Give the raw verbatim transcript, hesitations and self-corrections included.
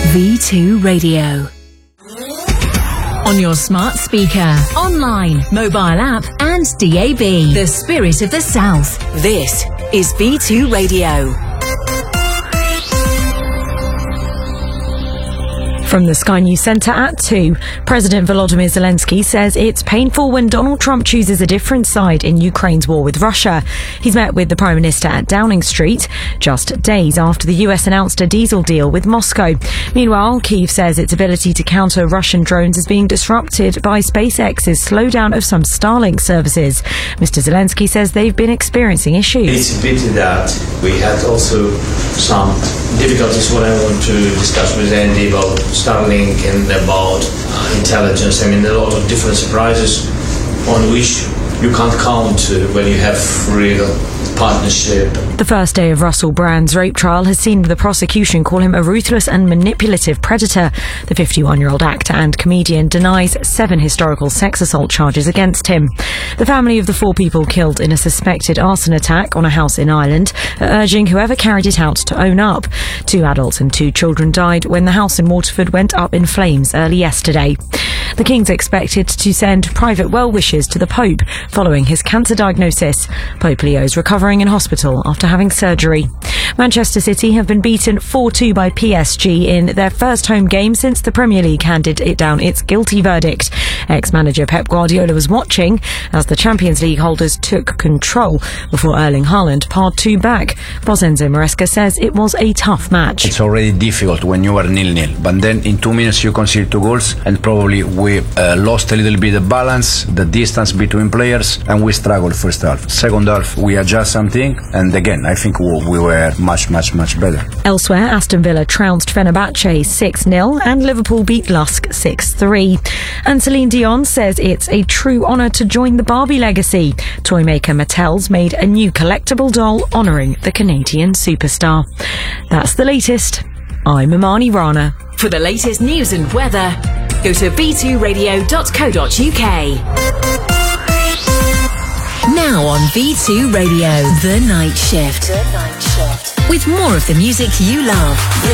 V two Radio. On your smart speaker, online, mobile app, and D A B. The spirit of the South. This is V two Radio. From the Sky News Centre at two, President Volodymyr Zelensky says it's painful when Donald Trump chooses a different side in Ukraine's war with Russia. He's met with the Prime Minister at Downing Street, just days after the U S announced a diesel deal with Moscow. Meanwhile, Kyiv says its ability to counter Russian drones is being disrupted by SpaceX's slowdown of some Starlink services. Mister Zelensky says they've been experiencing issues. It's a pity that we had also some difficulties, what I want to discuss with Andy about Starlink and about uh, intelligence. I mean, a lot of different surprises on which you can't count uh, when you have real partnership. The first day of Russell Brand's rape trial has seen the prosecution call him a ruthless and manipulative predator. The fifty-one-year-old actor and comedian denies seven historical sex assault charges against him. The family of the four people killed in a suspected arson attack on a house in Ireland are urging whoever carried it out to own up. Two adults and two children died when the house in Waterford went up in flames early yesterday. The King's expected to send private well wishes to the Pope following his cancer diagnosis. Pope Leo is recovering in hospital after having surgery. Manchester City have been beaten four two by P S G in their first home game since the Premier League handed it down its guilty verdict. Ex-manager Pep Guardiola was watching as the Champions League holders took control before Erling Haaland parred two back. Boss Enzo Maresca says it was a tough match. It's already difficult when you are nil-nil, but then in two minutes you concede two goals, and probably we uh, lost a little bit of balance, the distance between players, and we struggled first half. Second half we adjust something, and again I think we, we were much, much, much better. Elsewhere, Aston Villa trounced Fenerbahce six nil and Liverpool beat Lusk six three. And Celine Dion says it's a true honour to join the Barbie legacy. Toy maker Mattel's made a new collectible doll honouring the Canadian superstar. That's the latest. I'm Imani Rana. For the latest news and weather, go to v two radio dot co dot u k. Now on V two Radio, The Night Shift. The Night Shift. With more of the music you love.